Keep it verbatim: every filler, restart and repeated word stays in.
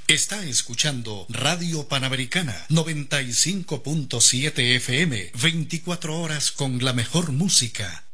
Está escuchando Radio Panamericana noventa y cinco punto siete F M, veinticuatro horas con la mejor música.